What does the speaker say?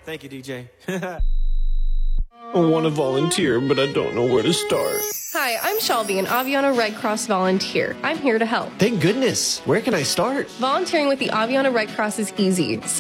Thank you, DJ. I want to volunteer, but I don't know where to start. Hi, I'm Shelby, an Aviana Red Cross volunteer. I'm here to help. Thank goodness. Where can I start? Volunteering with the Aviana Red Cross is easy.